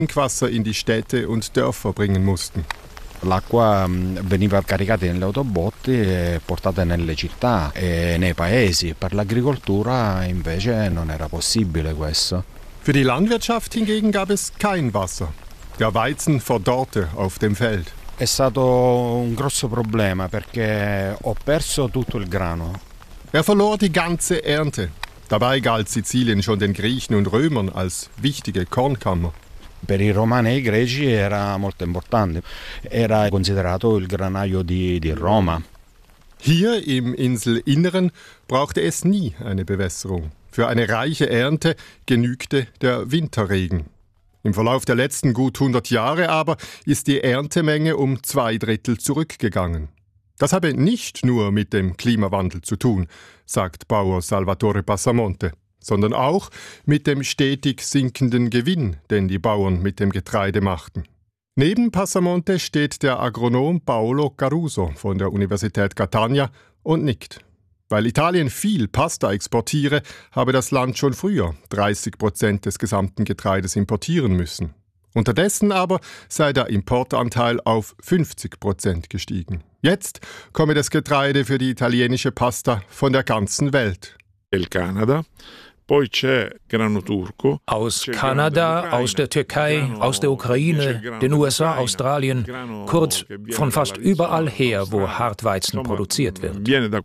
Trinkwasser in die Städte und Dörfer bringen mussten. L'acqua veniva caricata nelle autobotti e portata nelle città e nei paesi. Per l'agricoltura invece non era possibile questo. Für die Landwirtschaft hingegen gab es kein Wasser. Der Weizen verdorrte auf dem Feld. È stato un grosso problema perché ho perso tutto il grano. Er verlor die ganze Ernte. Dabei galt Sizilien schon den Griechen und Römern als wichtige Kornkammer. Per i romani e i greci era molto importante. Era considerato il granaio di Roma. Hier im Inselinneren brauchte es nie eine Bewässerung. Für eine reiche Ernte genügte der Winterregen. Im Verlauf der letzten gut 100 Jahre aber ist die Erntemenge um 2/3 zurückgegangen. Das habe nicht nur mit dem Klimawandel zu tun, sagt Bauer Salvatore Passamonte, sondern auch mit dem stetig sinkenden Gewinn, den die Bauern mit dem Getreide machten. Neben Passamonte steht der Agronom Paolo Caruso von der Universität Catania und nickt. Weil Italien viel Pasta exportiere, habe das Land schon früher 30% des gesamten Getreides importieren müssen. Unterdessen aber sei der Importanteil auf 50% gestiegen. Jetzt komme das Getreide für die italienische Pasta von der ganzen Welt. Il Canada. Aus Kanada, aus der Türkei, aus der Ukraine, den USA, Australien, kurz von fast überall her, wo Hartweizen produziert wird.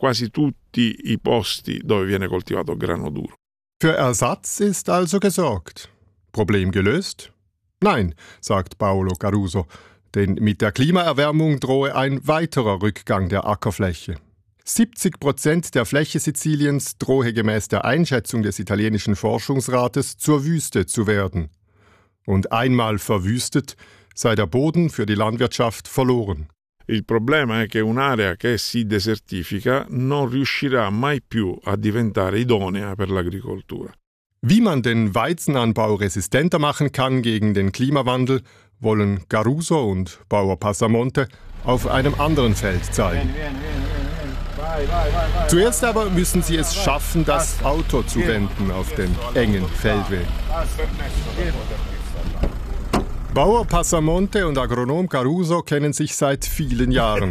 Für Ersatz ist also gesorgt. Problem gelöst? Nein, sagt Paolo Caruso, denn mit der Klimaerwärmung drohe ein weiterer Rückgang der Ackerfläche. 70% der Fläche Siziliens drohe gemäß der Einschätzung des italienischen Forschungsrates zur Wüste zu werden. Und einmal verwüstet, sei der Boden für die Landwirtschaft verloren. Il problema è che un'area che si desertifica non riuscirà mai più a diventare idonea per l'agricoltura. Wie man den Weizenanbau resistenter machen kann gegen den Klimawandel, wollen Caruso und Bauer Passamonte auf einem anderen Feld zeigen. Zuerst aber müssen sie es schaffen, das Auto zu wenden auf den engen Feldweg. Bauer Passamonte und Agronom Caruso kennen sich seit vielen Jahren.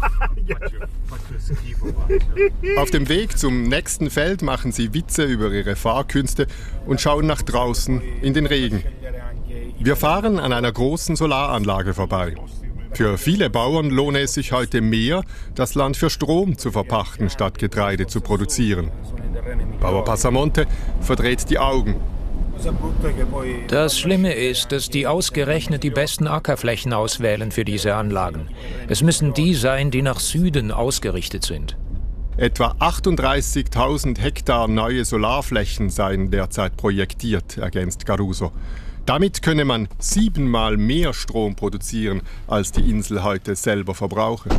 Auf dem Weg zum nächsten Feld machen sie Witze über ihre Fahrkünste und schauen nach draußen in den Regen. Wir fahren an einer großen Solaranlage vorbei. Für viele Bauern lohne es sich heute mehr, das Land für Strom zu verpachten, statt Getreide zu produzieren. Bauer Passamonte verdreht die Augen. Das Schlimme ist, dass die ausgerechnet die besten Ackerflächen auswählen für diese Anlagen. Es müssen die sein, die nach Süden ausgerichtet sind. Etwa 38.000 Hektar neue Solarflächen seien derzeit projektiert, ergänzt Caruso. Damit könne man 7-mal mehr Strom produzieren, als die Insel heute selber verbrauche.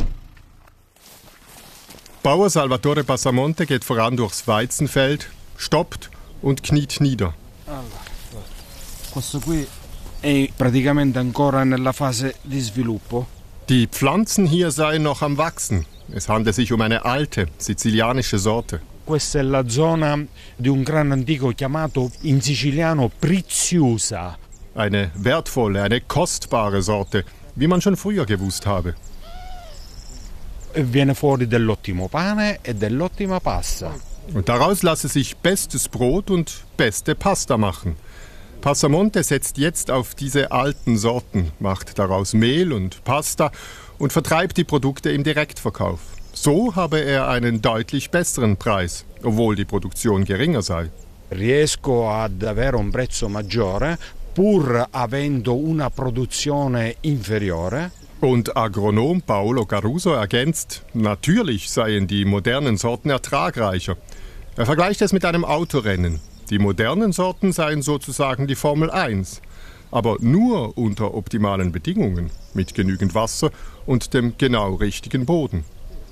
Bauer Salvatore Passamonte geht voran durchs Weizenfeld, stoppt und kniet nieder. Questo qui è praticamente ancora nella fase di sviluppo. Die Pflanzen hier seien noch am Wachsen. Es handelt sich um eine alte, sizilianische Sorte. Questa è la zona di un grano antico chiamato in siciliano Preziosa. Eine wertvolle, eine kostbare Sorte, wie man schon früher gewusst habe. Viene fuori dell'ottimo pane e dell'ottima pasta. Und daraus lasse sich bestes Brot und beste Pasta machen. Passamonte setzt jetzt auf diese alten Sorten, macht daraus Mehl und Pasta und vertreibt die Produkte im Direktverkauf. So habe er einen deutlich besseren Preis, obwohl die Produktion geringer sei. Riesco ad avere un prezzo maggiore pur avendo una produzione inferiore. Und Agronom Paolo Caruso ergänzt, natürlich seien die modernen Sorten ertragreicher. Er vergleicht es mit einem Autorennen. Die modernen Sorten seien sozusagen die Formel 1, aber nur unter optimalen Bedingungen, mit genügend Wasser und dem genau richtigen Boden.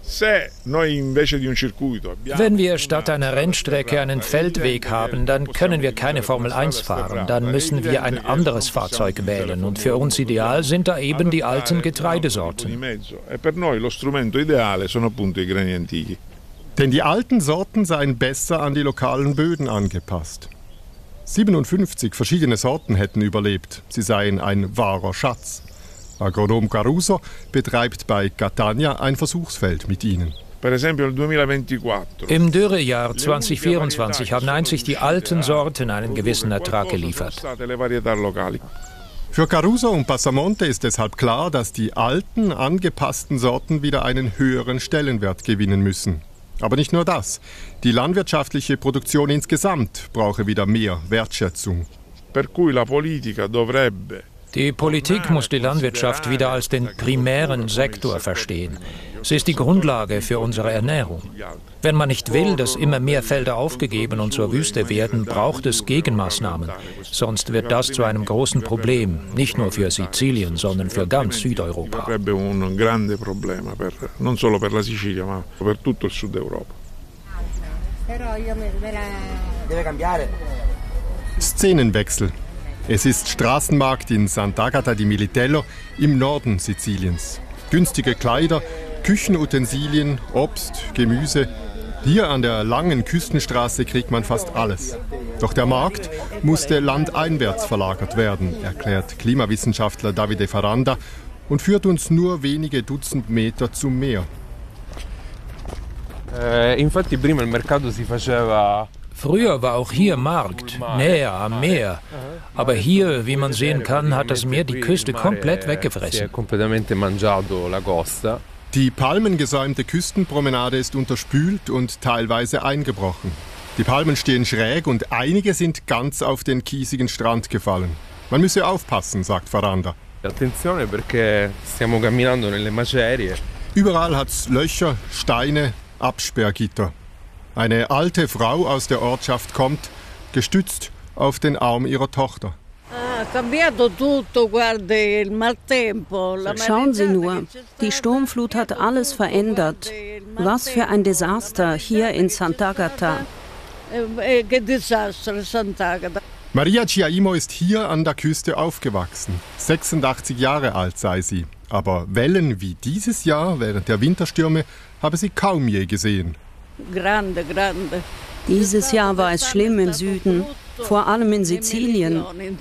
Wenn wir statt einer Rennstrecke einen Feldweg haben, dann können wir keine Formel 1 fahren. Dann müssen wir ein anderes Fahrzeug wählen. Und für uns ideal sind da eben die alten Getreidesorten. Denn die alten Sorten seien besser an die lokalen Böden angepasst. 57 verschiedene Sorten hätten überlebt. Sie seien ein wahrer Schatz. Agronom Caruso betreibt bei Catania ein Versuchsfeld mit ihnen. Im Dürrejahr 2024 haben einzig die alten Sorten einen gewissen Ertrag geliefert. Für Caruso und Passamonte ist deshalb klar, dass die alten, angepassten Sorten wieder einen höheren Stellenwert gewinnen müssen. Aber nicht nur das. Die landwirtschaftliche Produktion insgesamt brauche wieder mehr Wertschätzung. Die Politik muss die Landwirtschaft wieder als den primären Sektor verstehen. Sie ist die Grundlage für unsere Ernährung. Wenn man nicht will, dass immer mehr Felder aufgegeben und zur Wüste werden, braucht es Gegenmaßnahmen. Sonst wird das zu einem großen Problem, nicht nur für Sizilien, sondern für ganz Südeuropa. Szenenwechsel. Es ist Straßenmarkt in Sant'Agata di Militello im Norden Siziliens. Günstige Kleider, Küchenutensilien, Obst, Gemüse. Hier an der langen Küstenstraße kriegt man fast alles. Doch der Markt musste landeinwärts verlagert werden, erklärt Klimawissenschaftler Davide Faranda und führt uns nur wenige Dutzend Meter zum Meer. Infatti prima il mercato si faceva. Früher war auch hier Markt, näher am Meer. Aber hier, wie man sehen kann, hat das Meer die Küste komplett weggefressen. Die palmengesäumte Küstenpromenade ist unterspült und teilweise eingebrochen. Die Palmen stehen schräg und einige sind ganz auf den kiesigen Strand gefallen. Man müsse aufpassen, sagt Faranda. Überall hat's Löcher, Steine, Absperrgitter. Eine alte Frau aus der Ortschaft kommt, gestützt auf den Arm ihrer Tochter. Schauen Sie nur, die Sturmflut hat alles verändert. Was für ein Desaster hier in Sant'Agata. Maria Ciaimo ist hier an der Küste aufgewachsen. 86 Jahre alt sei sie. Aber Wellen wie dieses Jahr während der Winterstürme habe sie kaum je gesehen. Dieses Jahr war es schlimm im Süden, vor allem in Sizilien.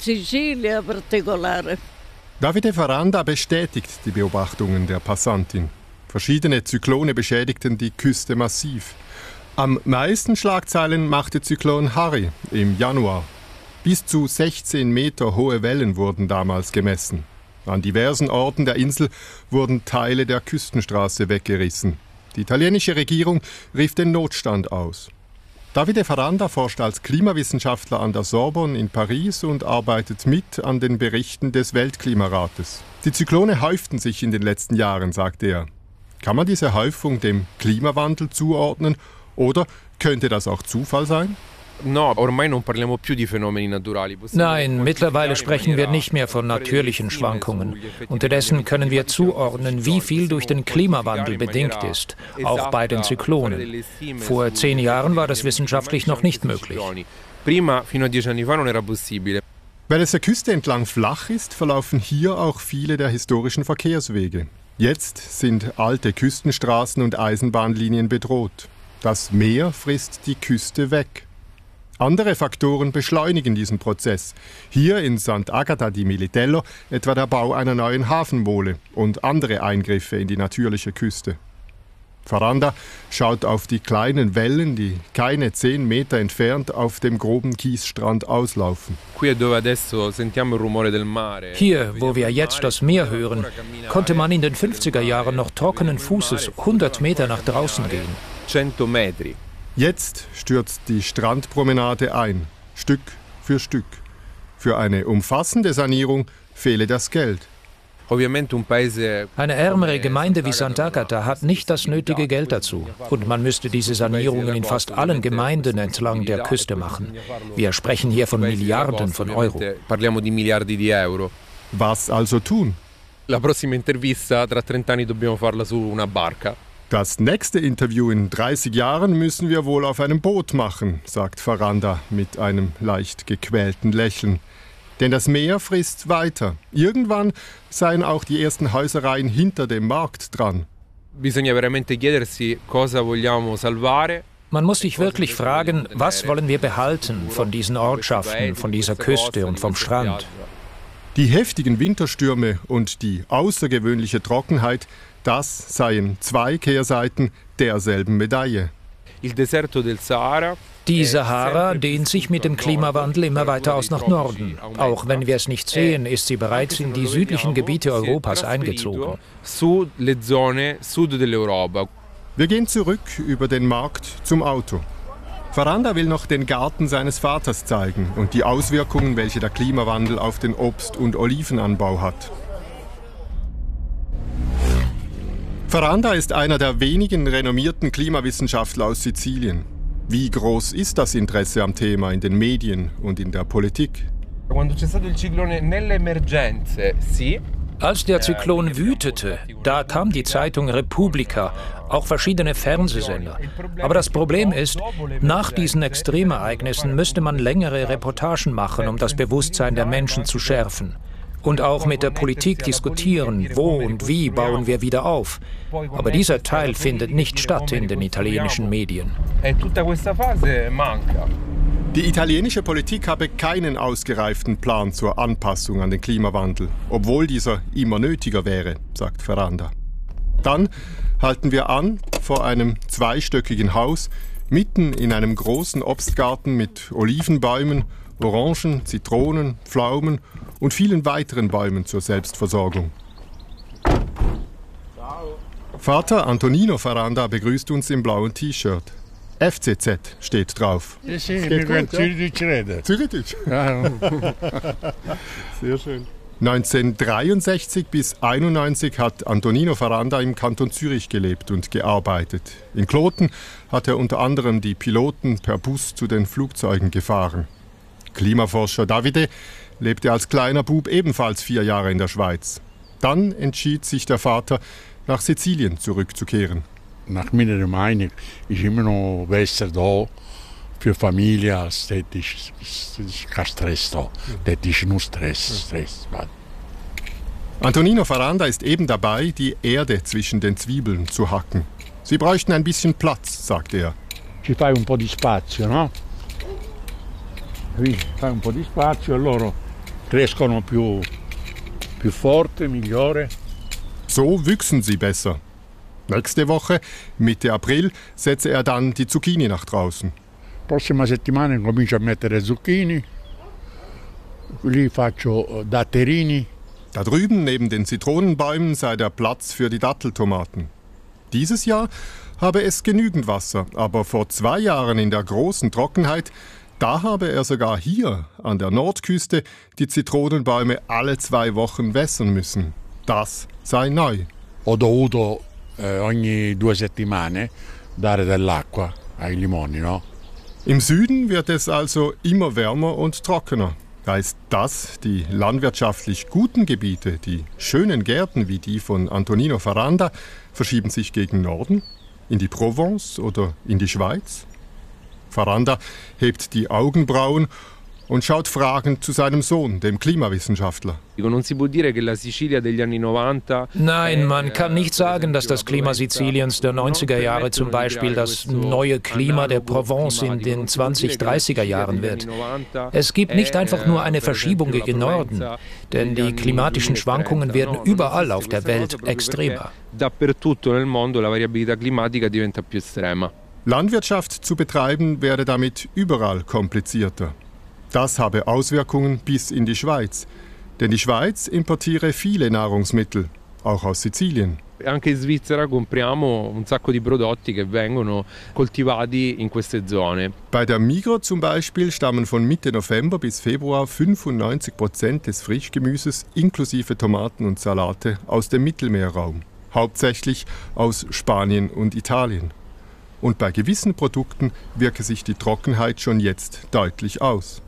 Davide Faranda bestätigt die Beobachtungen der Passantin. Verschiedene Zyklone beschädigten die Küste massiv. Am meisten Schlagzeilen machte Zyklon Harry im Januar. Bis zu 16 Meter hohe Wellen wurden damals gemessen. An diversen Orten der Insel wurden Teile der Küstenstraße weggerissen. Die italienische Regierung rief den Notstand aus. Davide Faranda forscht als Klimawissenschaftler an der Sorbonne in Paris und arbeitet mit an den Berichten des Weltklimarates. Die Zyklone häuften sich in den letzten Jahren, sagt er. Kann man diese Häufung dem Klimawandel zuordnen oder könnte das auch Zufall sein? Nein, mittlerweile sprechen wir nicht mehr von natürlichen Schwankungen. Unterdessen können wir zuordnen, wie viel durch den Klimawandel bedingt ist, auch bei den Zyklonen. Vor 10 Jahren war das wissenschaftlich noch nicht möglich. Weil es der Küste entlang flach ist, verlaufen hier auch viele der historischen Verkehrswege. Jetzt sind alte Küstenstraßen und Eisenbahnlinien bedroht. Das Meer frisst die Küste weg. Andere Faktoren beschleunigen diesen Prozess. Hier in Sant'Agata di Militello etwa der Bau einer neuen Hafenmole und andere Eingriffe in die natürliche Küste. Faranda schaut auf die kleinen Wellen, die keine 10 Meter entfernt auf dem groben Kiesstrand auslaufen. Hier, wo wir jetzt das Meer hören, konnte man in den 50er Jahren noch trockenen Fußes 100 Meter nach draußen gehen. 100 Metri. Jetzt stürzt die Strandpromenade ein, Stück für Stück. Für eine umfassende Sanierung fehle das Geld. Eine ärmere Gemeinde wie Sant'Agata hat nicht das nötige Geld dazu. Und man müsste diese Sanierungen in fast allen Gemeinden entlang der Küste machen. Wir sprechen hier von Milliarden von Euro. Was also tun? La prossima intervista tra 30 anni dobbiamo farla su una barca. Das nächste Interview in 30 Jahren müssen wir wohl auf einem Boot machen, sagt Faranda mit einem leicht gequälten Lächeln. Denn das Meer frisst weiter. Irgendwann seien auch die ersten Häusereien hinter dem Markt dran. Bisogna veramente chiedersi cosa vogliamo salvare. Man muss sich wirklich fragen, was wollen wir behalten von diesen Ortschaften, von dieser Küste und vom Strand? Die heftigen Winterstürme und die außergewöhnliche Trockenheit, das seien zwei Kehrseiten derselben Medaille. Die Sahara dehnt sich mit dem Klimawandel immer weiter aus nach Norden. Auch wenn wir es nicht sehen, ist sie bereits in die südlichen Gebiete Europas eingezogen. Wir gehen zurück über den Markt zum Auto. Faranda will noch den Garten seines Vaters zeigen und die Auswirkungen, welche der Klimawandel auf den Obst- und Olivenanbau hat. Faranda ist einer der wenigen renommierten Klimawissenschaftler aus Sizilien. Wie groß ist das Interesse am Thema in den Medien und in der Politik? Als der Zyklon wütete, da kam die Zeitung Repubblica, auch verschiedene Fernsehsender. Aber das Problem ist, nach diesen Extremereignissen müsste man längere Reportagen machen, um das Bewusstsein der Menschen zu schärfen. Und auch mit der Politik diskutieren, wo und wie bauen wir wieder auf. Aber dieser Teil findet nicht statt in den italienischen Medien. Die italienische Politik habe keinen ausgereiften Plan zur Anpassung an den Klimawandel, obwohl dieser immer nötiger wäre, sagt Faranda. Dann halten wir an vor einem zweistöckigen Haus, mitten in einem großen Obstgarten mit Olivenbäumen, Orangen, Zitronen, Pflaumen und vielen weiteren Bäumen zur Selbstversorgung. Vater Antonino Faranda begrüßt uns im blauen T-Shirt. FCZ steht drauf. Zürich. Sehr schön. 1963 bis 1991 hat Antonino Faranda im Kanton Zürich gelebt und gearbeitet. In Kloten hat er unter anderem die Piloten per Bus zu den Flugzeugen gefahren. Klimaforscher Davide lebte als kleiner Bub ebenfalls 4 Jahre in der Schweiz. Dann entschied sich der Vater, nach Sizilien zurückzukehren. Nach meiner Meinung ist immer noch besser da für Familie, als dort ist kein Stress da. Dort ist nur Stress. Antonino Faranda ist eben dabei, die Erde zwischen den Zwiebeln zu hacken. Sie bräuchten ein bisschen Platz, sagt er. Ci fai un po' di spazio, no? Fai un po' di spazio e loro crescono più forte, migliore. So wüchsen sie besser. Nächste Woche, Mitte April, setze er dann die Zucchini nach draußen. Prossima settimana comincio a mettere zucchini, lì faccio datterini. Da drüben neben den Zitronenbäumen sei der Platz für die Datteltomaten. Dieses Jahr habe es genügend Wasser, aber vor 2 Jahren in der großen Trockenheit, da habe er sogar hier an der Nordküste die Zitronenbäume alle 2 Wochen wässern müssen. Das sei neu. Ho dovuto ogni 2 settimane dare dell'acqua ai limoni, no? Im Süden wird es also immer wärmer und trockener. Heißt das, die landwirtschaftlich guten Gebiete, die schönen Gärten wie die von Antonino Faranda, verschieben sich gegen Norden, in die Provence oder in die Schweiz? Faranda hebt die Augenbrauen und schaut fragend zu seinem Sohn, dem Klimawissenschaftler. Nein, man kann nicht sagen, dass das Klima Siziliens der 90er Jahre zum Beispiel das neue Klima der Provence in den 20-30er Jahren wird. Es gibt nicht einfach nur eine Verschiebung gegen Norden, denn die klimatischen Schwankungen werden überall auf der Welt extremer. Landwirtschaft zu betreiben werde damit überall komplizierter. Das habe Auswirkungen bis in die Schweiz. Denn die Schweiz importiere viele Nahrungsmittel, auch aus Sizilien. Anche in Svizzera compriamo un sacco di prodotti che vengono coltivati in queste zone. Bei der Migros zum Beispiel stammen von Mitte November bis Februar 95% des Frischgemüses inklusive Tomaten und Salate aus dem Mittelmeerraum. Hauptsächlich aus Spanien und Italien. Und bei gewissen Produkten wirke sich die Trockenheit schon jetzt deutlich aus.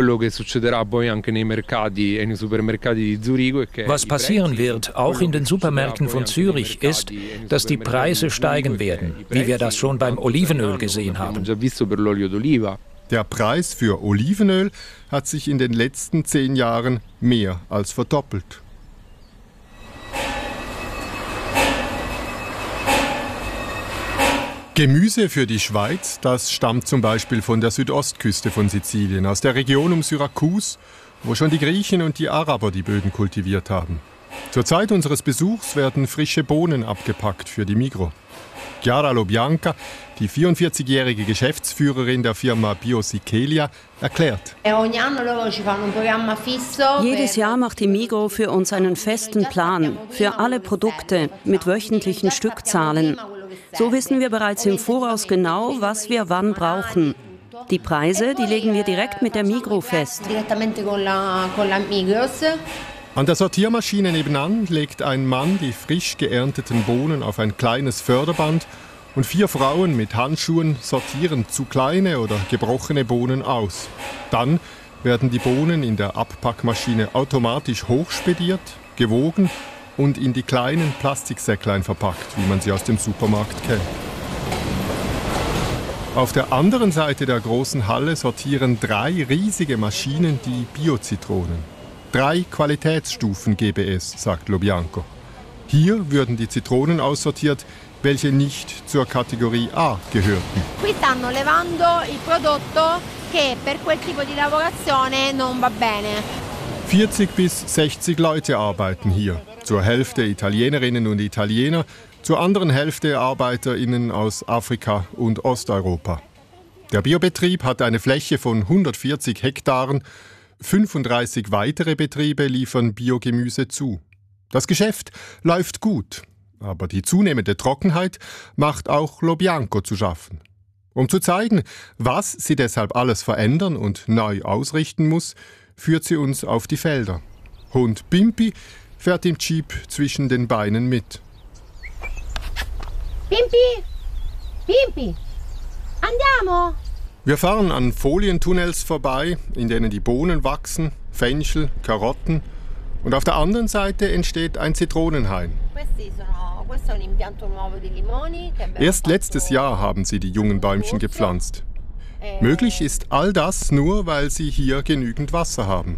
Was passieren wird, auch in den Supermärkten von Zürich, ist, dass die Preise steigen werden, wie wir das schon beim Olivenöl gesehen haben. Der Preis für Olivenöl hat sich in den letzten 10 Jahren mehr als verdoppelt. Gemüse für die Schweiz, das stammt zum Beispiel von der Südostküste von Sizilien, aus der Region um Syrakus, wo schon die Griechen und die Araber die Böden kultiviert haben. Zur Zeit unseres Besuchs werden frische Bohnen abgepackt für die Migros. Chiara Lobianca, die 44-jährige Geschäftsführerin der Firma Biosichelia, erklärt. Jedes Jahr macht die Migros für uns einen festen Plan für alle Produkte mit wöchentlichen Stückzahlen. So wissen wir bereits im Voraus genau, was wir wann brauchen. Die Preise, die legen wir direkt mit der Migros fest. An der Sortiermaschine nebenan legt ein Mann die frisch geernteten Bohnen auf ein kleines Förderband und 4 Frauen mit Handschuhen sortieren zu kleine oder gebrochene Bohnen aus. Dann werden die Bohnen in der Abpackmaschine automatisch hochspediert, gewogen und in die kleinen Plastiksäcklein verpackt, wie man sie aus dem Supermarkt kennt. Auf der anderen Seite der großen Halle sortieren 3 riesige Maschinen die Biozitronen. 3 Qualitätsstufen gäbe es, sagt Lobianco. Hier würden die Zitronen aussortiert, welche nicht zur Kategorie A gehörten. Qui stanno levando il prodotto che per quel tipo di lavorazione non va bene. 40 bis 60 Leute arbeiten hier. Zur Hälfte Italienerinnen und Italiener, zur anderen Hälfte ArbeiterInnen aus Afrika und Osteuropa. Der Biobetrieb hat eine Fläche von 140 Hektaren. 35 weitere Betriebe liefern Biogemüse zu. Das Geschäft läuft gut, aber die zunehmende Trockenheit macht auch Lobianco zu schaffen. Um zu zeigen, was sie deshalb alles verändern und neu ausrichten muss, führt sie uns auf die Felder. Hund Pimpi fährt im Jeep zwischen den Beinen mit. Pimpi! Pimpi! Andiamo! Wir fahren an Folientunnels vorbei, in denen die Bohnen wachsen, Fenchel, Karotten. Und auf der anderen Seite entsteht ein Zitronenhain. Erst letztes Jahr haben sie die jungen Bäumchen gepflanzt. Möglich ist all das nur, weil sie hier genügend Wasser haben.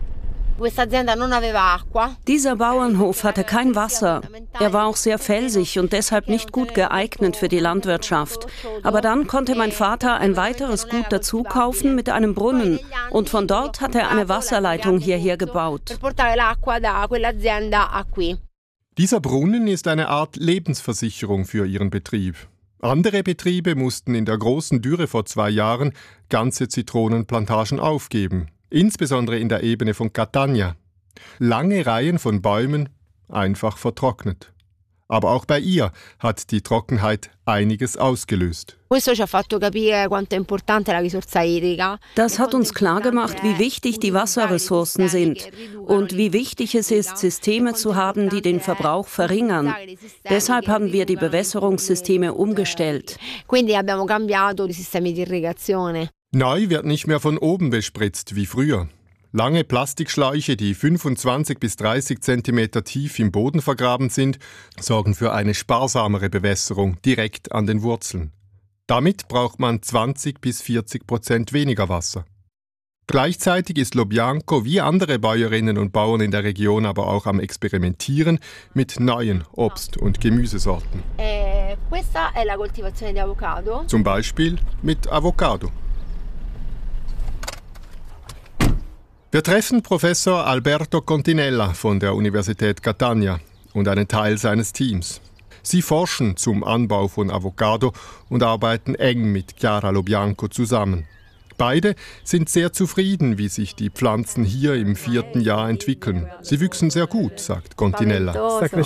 Dieser Bauernhof hatte kein Wasser. Er war auch sehr felsig und deshalb nicht gut geeignet für die Landwirtschaft. Aber dann konnte mein Vater ein weiteres Gut dazu kaufen mit einem Brunnen. Und von dort hat er eine Wasserleitung hierher gebaut. Dieser Brunnen ist eine Art Lebensversicherung für ihren Betrieb. Andere Betriebe mussten in der großen Dürre vor 2 Jahren ganze Zitronenplantagen aufgeben. Insbesondere in der Ebene von Catania. Lange Reihen von Bäumen, einfach vertrocknet. Aber auch bei ihr hat die Trockenheit einiges ausgelöst. Das hat uns klargemacht, wie wichtig die Wasserressourcen sind und wie wichtig es ist, Systeme zu haben, die den Verbrauch verringern. Deshalb haben wir die Bewässerungssysteme umgestellt. Neu wird nicht mehr von oben bespritzt wie früher. Lange Plastikschläuche, die 25 bis 30 cm tief im Boden vergraben sind, sorgen für eine sparsamere Bewässerung direkt an den Wurzeln. Damit braucht man 20 bis 40% weniger Wasser. Gleichzeitig ist Lobianco wie andere Bäuerinnen und Bauern in der Region aber auch am Experimentieren mit neuen Obst- und Gemüsesorten. Zum Beispiel mit Avocado. Wir treffen Professor Alberto Continella von der Universität Catania und einen Teil seines Teams. Sie forschen zum Anbau von Avocado und arbeiten eng mit Chiara Lobianco zusammen. Beide sind sehr zufrieden, wie sich die Pflanzen hier im 4. Jahr entwickeln. Sie wachsen sehr gut, sagt Continella.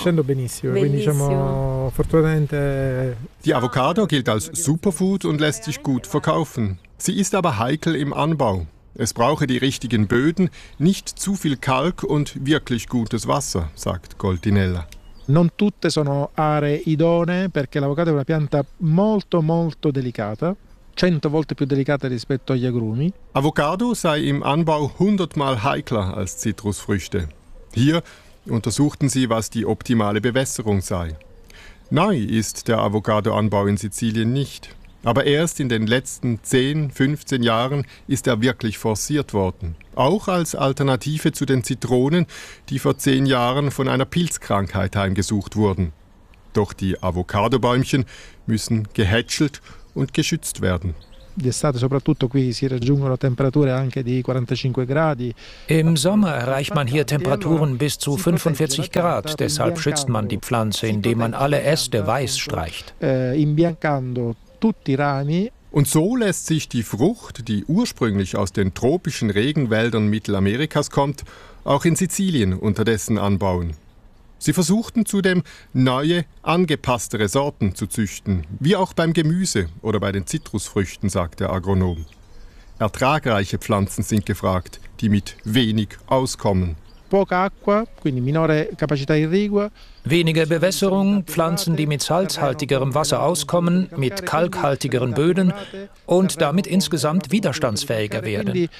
Die Avocado gilt als Superfood und lässt sich gut verkaufen. Sie ist aber heikel im Anbau. Es brauche die richtigen Böden, nicht zu viel Kalk und wirklich gutes Wasser, sagt Continella. Non tutte sono aree idonee perché l'avocado è una pianta molto molto delicata, 100 volte più delicata rispetto agli agrumi. Avocado sei im Anbau 100-mal heikler als Zitrusfrüchte. Hier untersuchten sie, was die optimale Bewässerung sei. Neu ist der Avocadoanbau in Sizilien nicht. Aber erst in den letzten 10, 15 Jahren ist er wirklich forciert worden. Auch als Alternative zu den Zitronen, die vor 10 Jahren von einer Pilzkrankheit heimgesucht wurden. Doch die Avocadobäumchen müssen gehätschelt und geschützt werden. D'estate soprattutto qui si raggiungono temperature anche di 45 gradi. Im Sommer erreicht man hier Temperaturen bis zu 45 Grad. Deshalb schützt man die Pflanze, indem man alle Äste weiß streicht. Imbiancando tutti i rami. Und so lässt sich die Frucht, die ursprünglich aus den tropischen Regenwäldern Mittelamerikas kommt, auch in Sizilien unterdessen anbauen. Sie versuchten zudem, neue, angepasstere Sorten zu züchten, wie auch beim Gemüse oder bei den Zitrusfrüchten, sagt der Agronom. Ertragreiche Pflanzen sind gefragt, die mit wenig auskommen. Poca acqua, quindi minore capacità irrigua. Weniger Bewässerung, Pflanzen, die mit salzhaltigerem Wasser auskommen, mit kalkhaltigeren Böden und damit insgesamt widerstandsfähiger werden.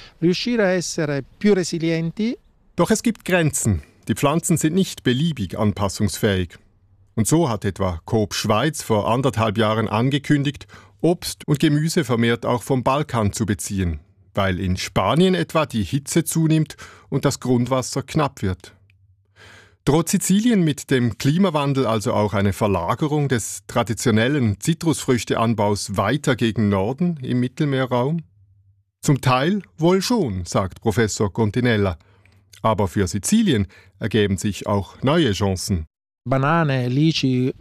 Doch es gibt Grenzen. Die Pflanzen sind nicht beliebig anpassungsfähig. Und so hat etwa Coop Schweiz vor 1,5 Jahren angekündigt, Obst und Gemüse vermehrt auch vom Balkan zu beziehen, weil in Spanien etwa die Hitze zunimmt und das Grundwasser knapp wird. Droht Sizilien mit dem Klimawandel also auch eine Verlagerung des traditionellen Zitrusfrüchteanbaus weiter gegen Norden im Mittelmeerraum? Zum Teil wohl schon, sagt Professor Continella. Aber für Sizilien ergeben sich auch neue Chancen. Bananen, Lychee,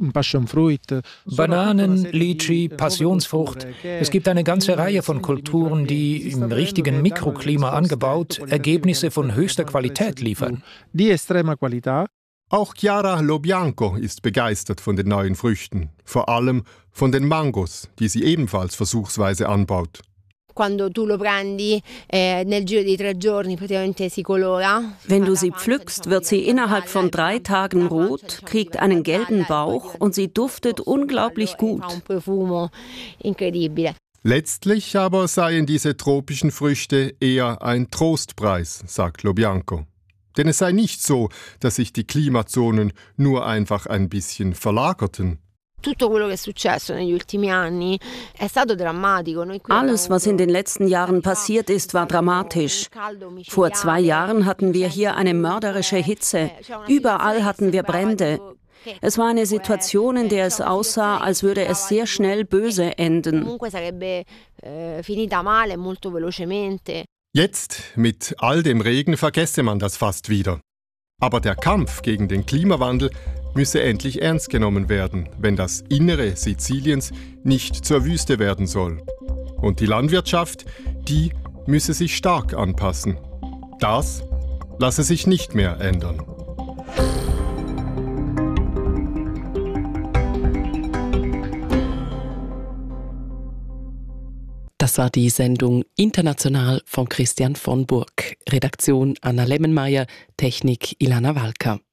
Passionsfrucht. Es gibt eine ganze Reihe von Kulturen, die im richtigen Mikroklima angebaut Ergebnisse von höchster Qualität liefern. Auch Chiara Lobianco ist begeistert von den neuen Früchten, vor allem von den Mangos, die sie ebenfalls versuchsweise anbaut. Wenn du sie pflückst, wird sie innerhalb von 3 Tagen rot, kriegt einen gelben Bauch und sie duftet unglaublich gut. Letztlich aber seien diese tropischen Früchte eher ein Trostpreis, sagt Lobianco. Denn es sei nicht so, dass sich die Klimazonen nur einfach ein bisschen verlagerten. Alles, was in den letzten Jahren passiert ist, war dramatisch. Vor 2 Jahren hatten wir hier eine mörderische Hitze. Überall hatten wir Brände. Es war eine Situation, in der es aussah, als würde es sehr schnell böse enden. Jetzt, mit all dem Regen, vergesse man das fast wieder. Aber der Kampf gegen den Klimawandel müsse endlich ernst genommen werden, wenn das Innere Siziliens nicht zur Wüste werden soll. Und die Landwirtschaft, die müsse sich stark anpassen. Das lasse sich nicht mehr ändern. Das war die Sendung International von Christian von Burg. Redaktion Anna Lemmenmeier, Technik Ilana Walker.